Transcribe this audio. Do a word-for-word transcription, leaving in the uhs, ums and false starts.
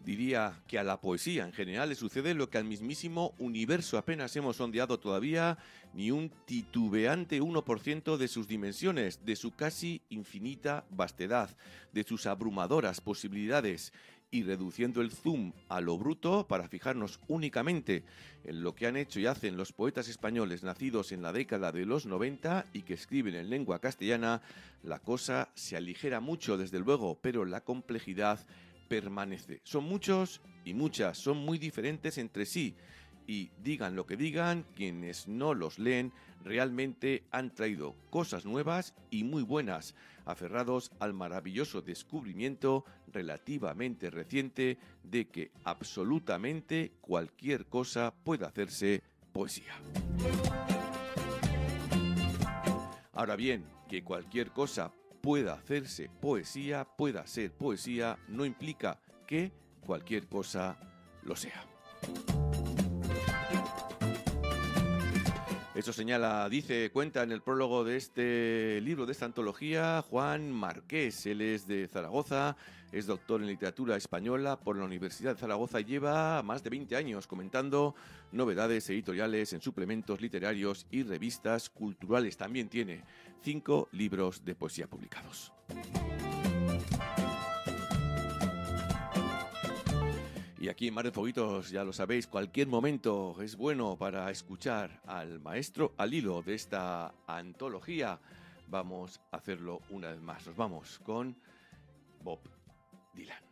Diría que a la poesía en general le sucede lo que al mismísimo universo. Apenas hemos sondeado todavía ni un titubeante uno por ciento de sus dimensiones, de su casi infinita vastedad, de sus abrumadoras posibilidades, y reduciendo el zoom a lo bruto para fijarnos únicamente en lo que han hecho y hacen los poetas españoles nacidos en la década de los noventa y que escriben en lengua castellana, la cosa se aligera mucho desde luego, pero la complejidad permanece. Son muchos y muchas, son muy diferentes entre sí. Y digan lo que digan, quienes no los leen realmente han traído cosas nuevas y muy buenas, aferrados al maravilloso descubrimiento relativamente reciente de que absolutamente cualquier cosa puede hacerse poesía. Ahora bien, que cualquier cosa pueda hacerse poesía, pueda ser poesía, no implica que cualquier cosa lo sea. Eso señala, dice, cuenta en el prólogo de este libro, de esta antología, Juan Marqués. Él es de Zaragoza, es doctor en literatura española por la Universidad de Zaragoza y lleva más de veinte años comentando novedades editoriales en suplementos literarios y revistas culturales. También tiene cinco libros de poesía publicados. Y aquí en Mar de Foguitos, ya lo sabéis, cualquier momento es bueno para escuchar al maestro al hilo de esta antología. Vamos a hacerlo una vez más. Nos vamos con Bob Dylan.